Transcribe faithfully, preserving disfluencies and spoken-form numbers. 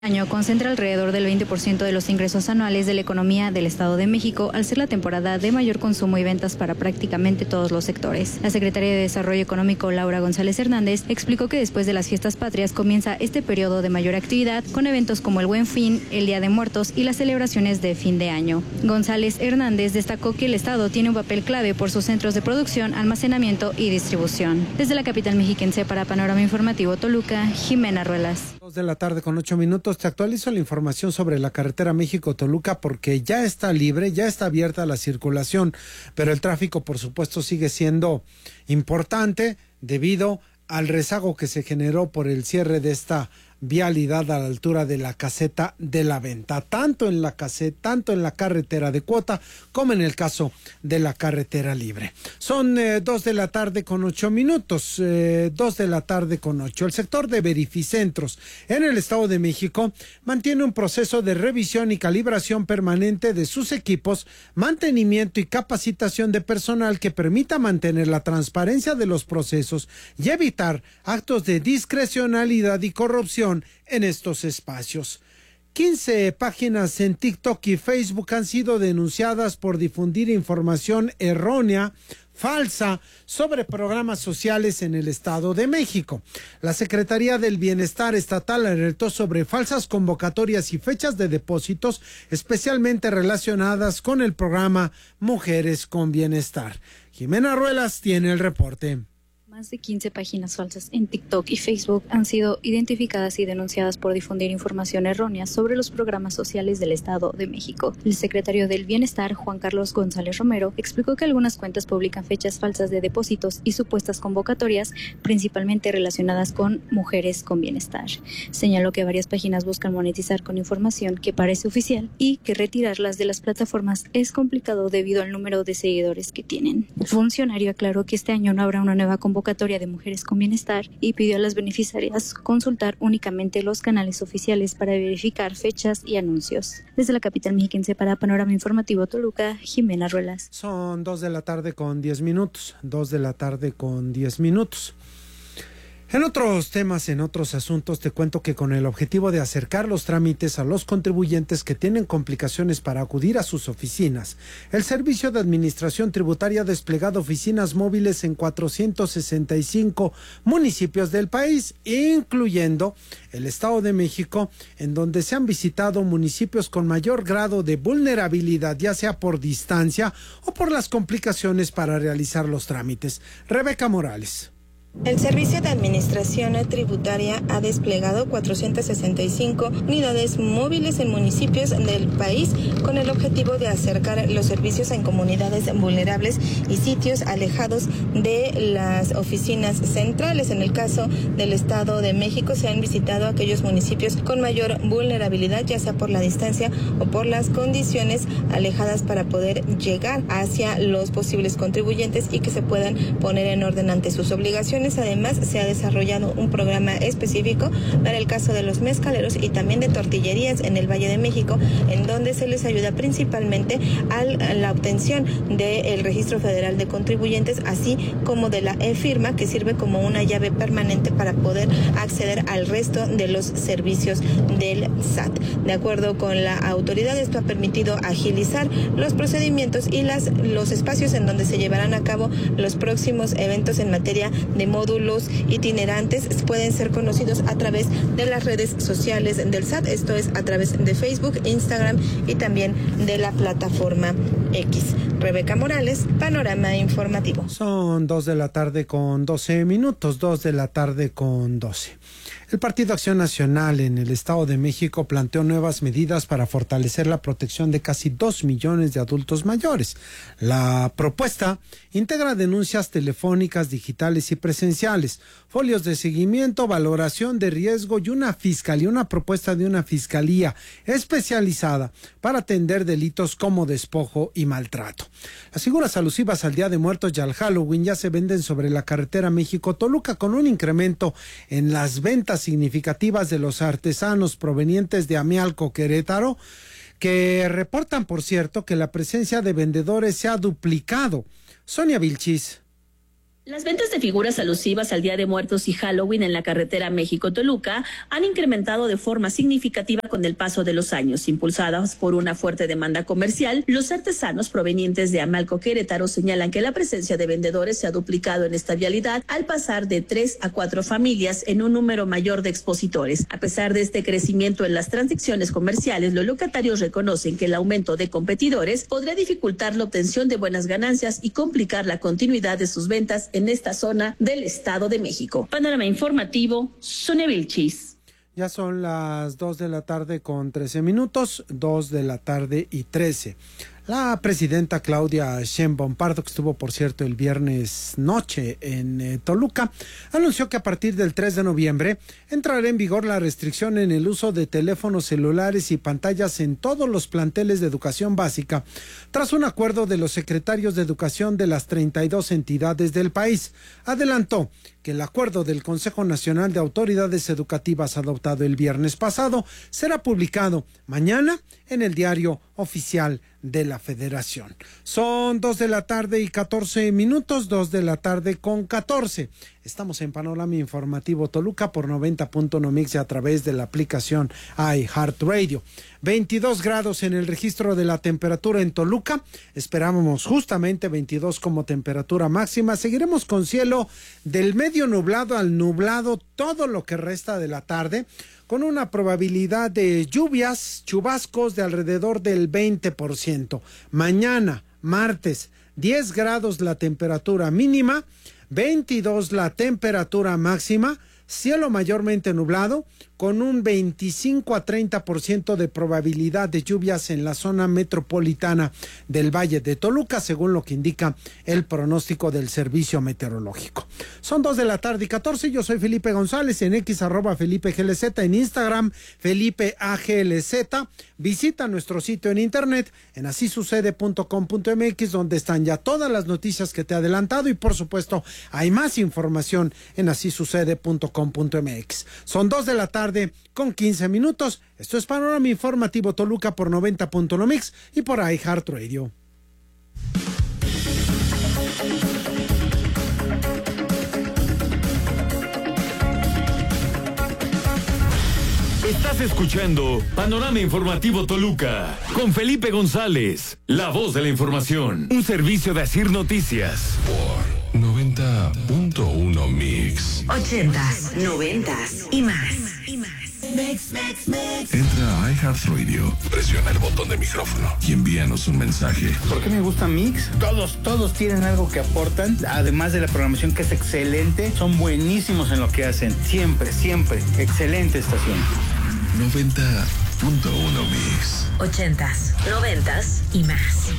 año concentra alrededor del veinte por ciento de los ingresos anuales de la economía del Estado de México, al ser la temporada de mayor consumo y ventas para prácticamente todos los sectores. La secretaria de Desarrollo Económico, Laura González Hernández, explicó que después de las fiestas patrias comienza este periodo de mayor actividad con eventos como el Buen Fin, el Día de Muertos y las celebraciones de fin de año. González Hernández destacó que el Estado tiene un papel clave por sus centros de producción, almacenamiento y distribución. Desde la capital mexiquense para Panorama Informativo Toluca, Jimena Ruelas. Dos de la tarde con ocho minutos. Te actualizo la información sobre la carretera México-Toluca porque ya está libre, ya está abierta la circulación, pero el tráfico, por supuesto, sigue siendo importante debido al rezago que se generó por el cierre de esta vialidad a la altura de la caseta de la Venta, tanto en la caseta, tanto en la carretera de cuota como en el caso de la carretera libre. Son eh, dos de la tarde con ocho minutos, eh, dos de la tarde con ocho. El sector de verificentros en el Estado de México mantiene un proceso de revisión y calibración permanente de sus equipos, mantenimiento y capacitación de personal que permita mantener la transparencia de los procesos y evitar actos de discrecionalidad y corrupción en estos espacios. quince páginas en TikTok y Facebook han sido denunciadas por difundir información errónea, falsa, sobre programas sociales en el Estado de México. La Secretaría del Bienestar Estatal alertó sobre falsas convocatorias y fechas de depósitos, especialmente relacionadas con el programa Mujeres con Bienestar. Jimena Ruelas tiene el reporte. Más de quince páginas falsas en TikTok y Facebook han sido identificadas y denunciadas por difundir información errónea sobre los programas sociales del Estado de México. El secretario del Bienestar, Juan Carlos González Romero, explicó que algunas cuentas publican fechas falsas de depósitos y supuestas convocatorias, principalmente relacionadas con Mujeres con Bienestar. Señaló que varias páginas buscan monetizar con información que parece oficial y que retirarlas de las plataformas es complicado debido al número de seguidores que tienen. El funcionario aclaró que este año no habrá una nueva convocatoria de Mujeres con Bienestar y pidió a las beneficiarias consultar únicamente los canales oficiales para verificar fechas y anuncios. Desde la capital mexiquense para Panorama Informativo Toluca, Jimena Ruelas. Son dos de la tarde con diez minutos, dos de la tarde con diez minutos. En otros temas, en otros asuntos, te cuento que con el objetivo de acercar los trámites a los contribuyentes que tienen complicaciones para acudir a sus oficinas, el Servicio de Administración Tributaria ha desplegado oficinas móviles en cuatrocientos sesenta y cinco municipios del país, incluyendo el Estado de México, en donde se han visitado municipios con mayor grado de vulnerabilidad, ya sea por distancia o por las complicaciones para realizar los trámites. Rebeca Morales. El Servicio de Administración Tributaria ha desplegado cuatrocientas sesenta y cinco unidades móviles en municipios del país con el objetivo de acercar los servicios en comunidades vulnerables y sitios alejados de las oficinas centrales. En el caso del Estado de México se han visitado aquellos municipios con mayor vulnerabilidad, ya sea por la distancia o por las condiciones alejadas, para poder llegar hacia los posibles contribuyentes y que se puedan poner en orden ante sus obligaciones. Además, se ha desarrollado un programa específico para el caso de los mezcaleros y también de tortillerías en el Valle de México, en donde se les ayuda principalmente a la obtención del Registro Federal de Contribuyentes, así como de la e-firma, que sirve como una llave permanente para poder acceder al resto de los servicios del S A T. De acuerdo con la autoridad, esto ha permitido agilizar los procedimientos y las, los espacios en donde se llevarán a cabo los próximos eventos en materia de módulos itinerantes. Pueden ser conocidos a través de las redes sociales del S A T, esto es a través de Facebook, Instagram y también de la plataforma X. Rebeca Morales, Panorama Informativo. Son dos de la tarde con doce minutos, dos de la tarde con doce. El Partido Acción Nacional en el Estado de México planteó nuevas medidas para fortalecer la protección de casi dos millones de adultos mayores. La propuesta integra denuncias telefónicas, digitales y presenciales, folios de seguimiento, valoración de riesgo y una fiscalía, una propuesta de una fiscalía especializada para atender delitos como despojo y maltrato. Las figuras alusivas al Día de Muertos y al Halloween ya se venden sobre la carretera México-Toluca, con un incremento en las ventas significativas de los artesanos provenientes de Amialco, Querétaro, que reportan, por cierto, que la presencia de vendedores se ha duplicado. Sonia Vilchis. Las ventas de figuras alusivas al Día de Muertos y Halloween en la carretera México-Toluca han incrementado de forma significativa con el paso de los años. Impulsadas por una fuerte demanda comercial, los artesanos provenientes de Amalco, Querétaro, señalan que la presencia de vendedores se ha duplicado en esta vialidad al pasar de tres a cuatro familias en un número mayor de expositores. A pesar de este crecimiento en las transacciones comerciales, los locatarios reconocen que el aumento de competidores podría dificultar la obtención de buenas ganancias y complicar la continuidad de sus ventas en esta zona del Estado de México. Panorama informativo, Sonia Vilchis. Ya son las dos de la tarde con trece minutos, dos de la tarde y trece. La presidenta Claudia Sheinbaum Pardo, que estuvo, por cierto, el viernes noche en eh, Toluca, anunció que a partir del tres de noviembre entrará en vigor la restricción en el uso de teléfonos celulares y pantallas en todos los planteles de educación básica, tras un acuerdo de los secretarios de educación de las treinta y dos entidades del país. Adelantó que el acuerdo del Consejo Nacional de Autoridades Educativas adoptado el viernes pasado será publicado mañana en el Diario Oficial de la Federación. Son dos de la tarde y catorce minutos, dos de la tarde con catorce. Estamos en Panorama Informativo Toluca por noventa punto uno Mix y a través de la aplicación iHeartRadio. veintidós grados en el registro de la temperatura en Toluca. Esperábamos justamente veintidós como temperatura máxima. Seguiremos con cielo del medio nublado al nublado todo lo que resta de la tarde, con una probabilidad de lluvias, chubascos de alrededor del veinte por ciento. Mañana, martes, diez grados la temperatura mínima, veintidós la temperatura máxima, cielo mayormente nublado, con un veinticinco a treinta por ciento de probabilidad de lluvias en la zona metropolitana del Valle de Toluca, según lo que indica el pronóstico del Servicio Meteorológico. Son dos de la tarde y catorce, yo soy Felipe González, en X arroba Felipe G L Z, en Instagram Felipe A G L Z, visita nuestro sitio en internet en así sucede punto com punto m x, donde están ya todas las noticias que te he adelantado y por supuesto hay más información en así sucede punto com punto m x. Son dos de la tarde con quince minutos. Esto es Panorama Informativo Toluca por noventa punto uno Mix y por iHeartRadio. Estás escuchando Panorama Informativo Toluca con Felipe González, la voz de la información, un servicio de Asir Noticias. Por noventa punto uno Mix. Ochentas, noventas y más. Y más. Mix, mix, mix. Entra a iHeartRadio, presiona el botón de micrófono y envíanos un mensaje. ¿Por qué me gusta Mix? Todos, todos tienen algo que aportan, además de la programación que es excelente, son buenísimos en lo que hacen. Siempre, siempre. Excelente estación. noventa punto uno Mix. Ochentas, noventas y más.